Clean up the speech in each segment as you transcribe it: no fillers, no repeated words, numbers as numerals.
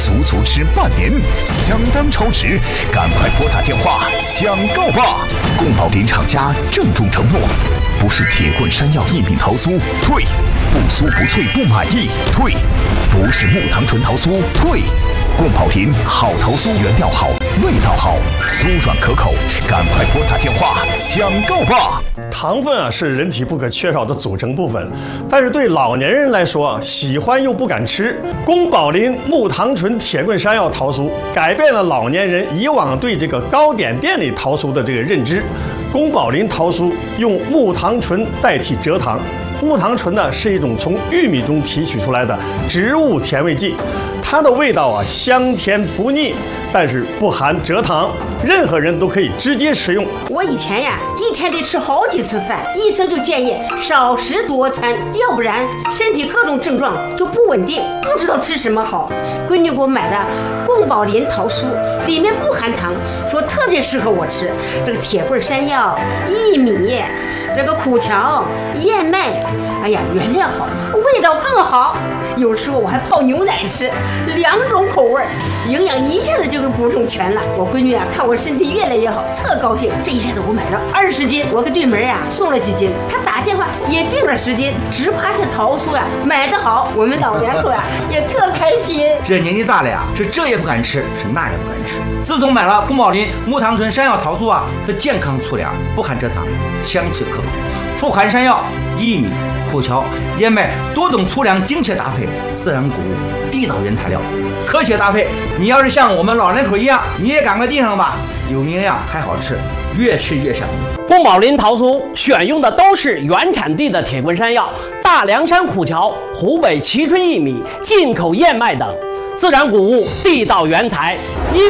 足足吃半年，相当超值，赶快拨打电话抢购吧！宫保林厂家郑重承诺，不是铁棍山药薏米桃酥退，不酥不脆不满意退，不是木糖醇桃酥退。宫保林好桃酥，原料好，味道好，酥软可口，赶快拨打电话抢购吧！ 糖分是人体不可缺少的组成部分，但是对老年人来说，喜欢又不敢吃。宫保林木糖醇铁棍山药桃酥改变了老年人以往对这个糕点店里桃酥的这个认知。宫保林桃酥用木糖醇代替蔗糖。木糖醇呢是一种从玉米中提取出来的植物甜味剂，它的味道香甜不腻，但是不含蔗糖，任何人都可以直接食用。 我以前一天得吃好几次饭，医生就建议少食多餐，要不然身体各种症状就不稳定，不知道吃什么好。闺女给我买的宫保林桃酥，里面不含糖，说特别适合我吃。这个铁棍山药、薏米、这个苦荞、燕麦，哎呀，原料好，味道更好。有时候我还泡牛奶吃，2种口味，营养一下子就给补充全了。我闺女看我身体越来越好，特高兴。这一下子我买了20斤，我给对门送了几斤，她打电话也订了10斤，只怕这桃酥买得好，我们老两口也特开心。 这年纪大了是这也不敢吃，是那也不敢吃。自从买了宫保林木糖醇山药桃酥它健康粗粮，不含蔗糖，香脆可口，富含山药、薏米、苦荞、燕麦多种粗粮精确搭配，自然谷物，地道原材料，科学搭配。你要是像我们老人口一样，你也赶快订上吧，有营养还好吃，越吃越香。 宫保林桃酥选用的都是原产地的铁棍山药、大凉山苦荞、湖北蕲春薏米、进口燕麦等自然谷物，地道原材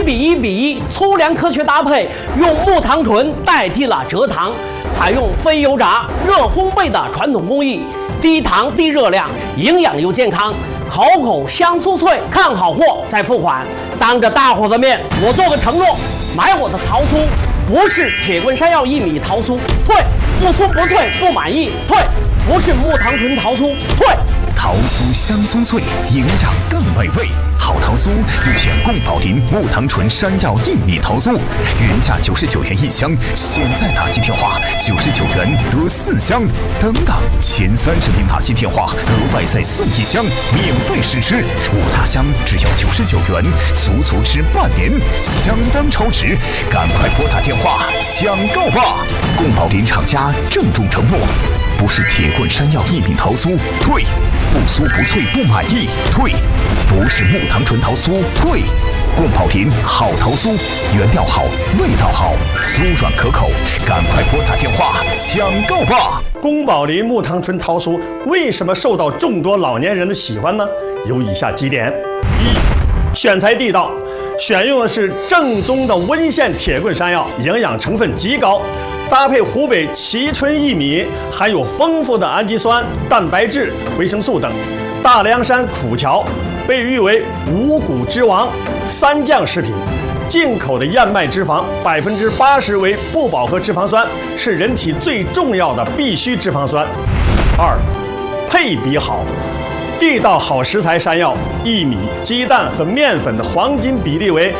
，1:1:1粗粮科学搭配，用木糖醇代替了蔗糖，采用非油炸、热烘焙的传统工艺，低糖低热量，营养又健康，口口香酥脆。看好货再付款。当着大伙的面，我做个承诺，买我的桃酥不是铁棍山药薏米桃酥退，不酥不脆不满意退，不是木糖醇桃酥退。 桃酥香酥脆，营养更美味。好桃酥就选宫保林木糖醇山药薏米桃酥，原价99元1箱，现在打进电话99元得4箱，等等，前30名打进电话额外再送1箱，免费试吃，5大箱只要99元，足足吃半年，相当超值，赶快拨打电话抢购吧！宫保林厂家郑重承诺，不是铁棍山药薏米桃酥退，不酥不脆不满意退，不是木糖醇桃酥退。宫保林好桃酥，原料好，味道好，酥软可口，赶快拨打电话抢购吧！ 宫保林木糖醇桃酥为什么受到众多老年人的喜欢呢？有以下几点：一、选材地道，选用的是正宗的温县铁棍山药，营养成分极高。搭配湖北蕲春薏米，含有丰富的氨基酸、蛋白质、维生素等。大凉山苦荞被誉为五谷之王、3降食品。进口的燕麦脂肪80%为不饱和脂肪酸，是人体最重要的必需脂肪酸。2、配比好。地道好食材山药、薏米、鸡蛋和面粉的黄金比例为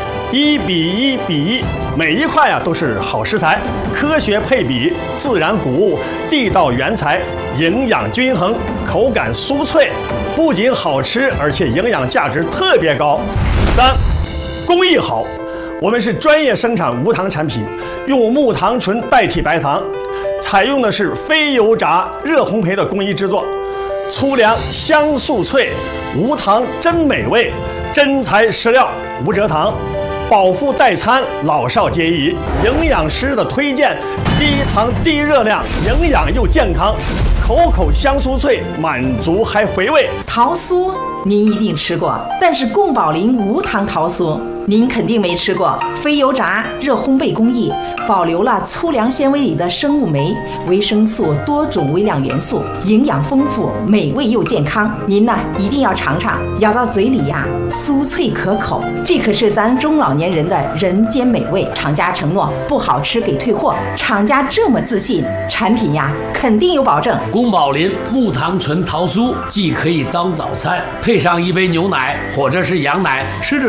1:1:1，每一块都是好食材，科学配比，自然谷物，地道原材，营养均衡，口感酥脆，不仅好吃，而且营养价值特别高。3、工艺好，我们是专业生产无糖产品，用木糖醇代替白糖，采用的是非油炸、热烘焙的工艺制作。粗粮香酥脆，无糖真美味，真材实料，无蔗糖，饱腹代餐，老少皆宜。营养师的推荐，低糖低热量，营养又健康，口口香酥脆，满足还回味。 桃酥您一定吃过，但是宫保林无糖桃酥您肯定没吃过。非油炸、热烘焙工艺，保留了粗粮纤维里的生物酶、维生素多种微量元素，营养丰富，美味又健康。您呢一定要尝尝，咬到嘴里酥脆可口，这可是咱中老年人的人间美味。厂家承诺不好吃给退货，厂家这么自信，产品肯定有保证。 宫保林木糖醇桃酥既可以当早餐，配上一杯牛奶或者是羊奶，吃着